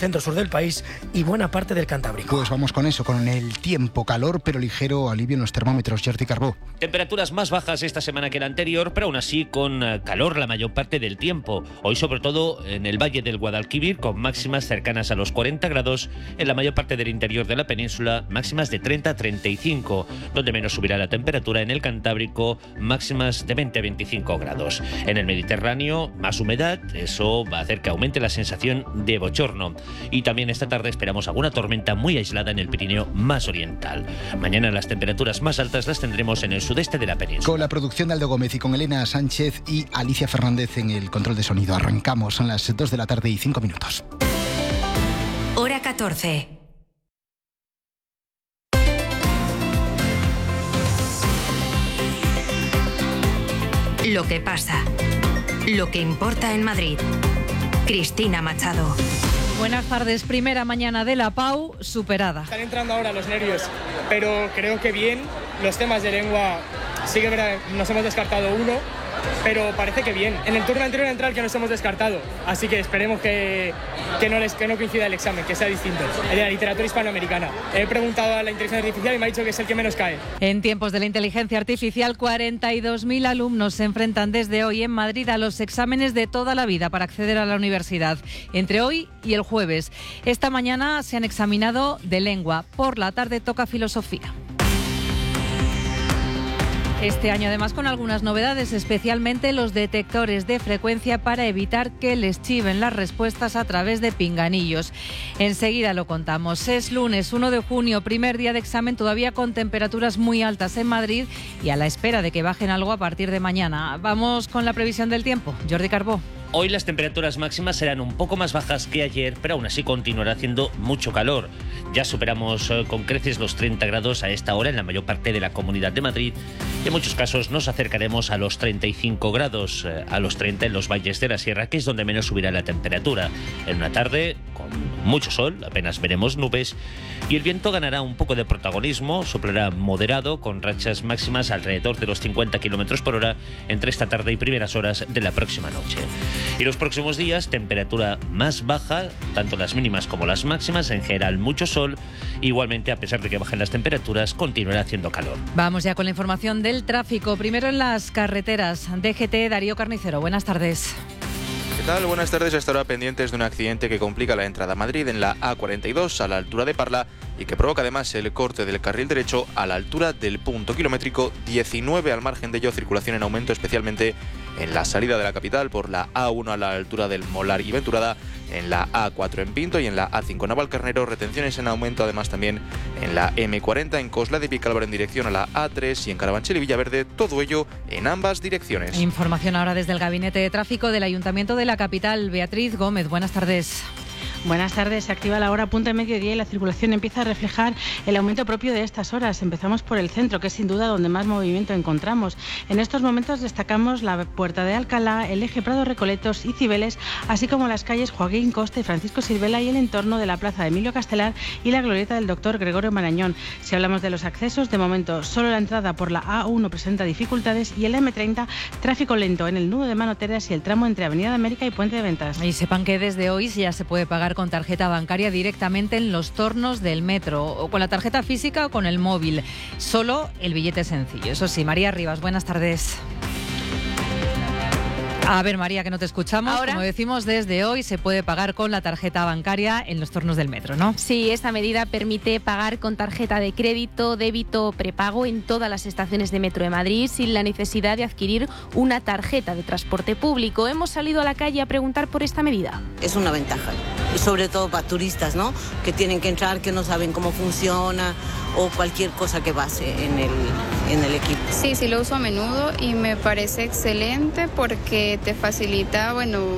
centro-sur del país y buena parte del Cantábrico. Pues vamos con eso, con el tiempo, calor pero ligero alivio en los termómetros. Jordi Carbó. Temperaturas más bajas esta semana que la anterior, pero aún así con calor la mayor parte del tiempo. Hoy sobre todo en el Valle del Guadalquivir, con máximas cercanas a los 40 grados, en la mayor parte del interior de la península, máximas de 30-35, donde menos subirá la temperatura en el Cantábrico, máximas de 20-25 grados. En el Mediterráneo, más humedad, eso va a hacer que aumente la sensación de bochorno. Y también esta tarde esperamos alguna tormenta muy aislada en el Pirineo más oriental. Mañana las temperaturas más altas las tendremos en el sudeste de la península. Con la producción de Aldo Gómez y con Elena Sánchez y Alicia Fernández en el control de sonido. Arrancamos, son las 2 de la tarde y 5 minutos. Hora 14. Lo que pasa. Lo que importa en Madrid. Cristina Machado. Buenas tardes. Primera mañana de la PAU superada. Están entrando ahora los nervios, pero creo que bien. Los temas de lengua, sí que nos hemos descartado uno, pero parece que bien. En el turno anterior entra el que nos hemos descartado, así que esperemos que no coincida el examen, que sea distinto. El de la literatura hispanoamericana. He preguntado a la inteligencia artificial y me ha dicho que es el que menos cae. En tiempos de la inteligencia artificial, 42.000 alumnos se enfrentan desde hoy en Madrid a los exámenes de toda la vida para acceder a la universidad, entre hoy y el jueves. Esta mañana se han examinado de lengua, por la tarde toca filosofía. Este año además con algunas novedades, especialmente los detectores de frecuencia para evitar que les chiven las respuestas a través de pinganillos. Enseguida lo contamos. Es lunes 1 de junio, primer día de examen, todavía con temperaturas muy altas en Madrid y a la espera de que bajen algo a partir de mañana. Vamos con la previsión del tiempo. Jordi Carbó. Hoy las temperaturas máximas serán un poco más bajas que ayer, pero aún así continuará haciendo mucho calor. Ya superamos con creces los 30 grados a esta hora en la mayor parte de la Comunidad de Madrid y en muchos casos nos acercaremos a los 35 grados, a los 30 en los valles de la Sierra, que es donde menos subirá la temperatura. En una tarde con mucho sol, apenas veremos nubes y el viento ganará un poco de protagonismo, soplará moderado con rachas máximas alrededor de los 50 km por hora entre esta tarde y primeras horas de la próxima noche. Y los próximos días, temperatura más baja, tanto las mínimas como las máximas, en general mucho sol. Igualmente, a pesar de que bajen las temperaturas, continuará haciendo calor. Vamos ya con la información del tráfico. Primero en las carreteras. DGT, Darío Carnicero, buenas tardes. ¿Qué tal? Buenas tardes. Hasta ahora pendientes de un accidente que complica la entrada a Madrid en la A42 a la altura de Parla y que provoca además el corte del carril derecho a la altura del punto kilométrico 19. Al margen de ello, circulación en aumento, especialmente en la salida de la capital por la A1 a la altura del Molar y Venturada, en la A4 en Pinto y en la A5 en Navalcarnero. Retenciones en aumento además también en la M40 en Cosla de Vicálvaro en dirección a la A3 y en Carabanchel y Villaverde, todo ello en ambas direcciones. Información ahora desde el Gabinete de Tráfico del Ayuntamiento de la capital. Beatriz Gómez, buenas tardes. Buenas tardes. Se activa la hora punta de mediodía y la circulación empieza a reflejar el aumento propio de estas horas. Empezamos por el centro, que es sin duda donde más movimiento encontramos. En estos momentos destacamos la Puerta de Alcalá, el eje Prado Recoletos y Cibeles, así como las calles Joaquín Costa y Francisco Silvela y el entorno de la Plaza de Emilio Castelar y la glorieta del Doctor Gregorio Marañón. Si hablamos de los accesos, de momento solo la entrada por la A1 presenta dificultades y el M30 tráfico lento en el nudo de Manoteras y el tramo entre Avenida de América y Puente de Ventas. Y sepan que desde hoy ya se puede pagar con tarjeta bancaria directamente en los tornos del metro, o con la tarjeta física o con el móvil. Solo el billete sencillo. Eso sí, María Rivas, buenas tardes. A ver, María, que no te escuchamos. ¿Ahora? Como decimos, desde hoy se puede pagar con la tarjeta bancaria en los tornos del metro, ¿no? Sí, esta medida permite pagar con tarjeta de crédito, débito o prepago en todas las estaciones de Metro de Madrid sin la necesidad de adquirir una tarjeta de transporte público. Hemos salido a la calle a preguntar por esta medida. Es una ventaja, y sobre todo para turistas, ¿no?, que tienen que entrar, que no saben cómo funciona o cualquier cosa que pase en el equipo. Sí, lo uso a menudo y me parece excelente porque te facilita,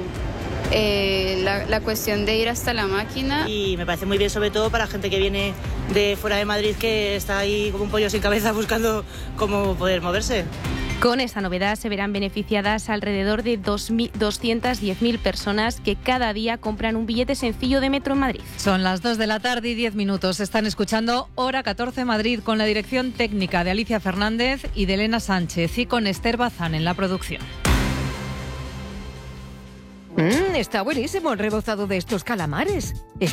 la cuestión de ir hasta la máquina. Y me parece muy bien, sobre todo para gente que viene de fuera de Madrid, que está ahí como un pollo sin cabeza buscando cómo poder moverse. Con esta novedad se verán beneficiadas alrededor de 210.000 personas que cada día compran un billete sencillo de metro en Madrid. Son las 2 de la tarde y 10 minutos. Están escuchando Hora 14 Madrid con la dirección técnica de Alicia Fernández y de Elena Sánchez y con Esther Bazán en la producción. Está buenísimo el rebozado de estos calamares.